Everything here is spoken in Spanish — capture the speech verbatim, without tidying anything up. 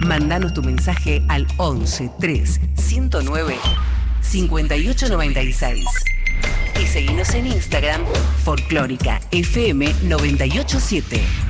Mándanos tu mensaje al once tres ciento nueve cincuenta y ocho noventa y seis. Y seguinos en Instagram, Folclórica F M noventa y ocho siete.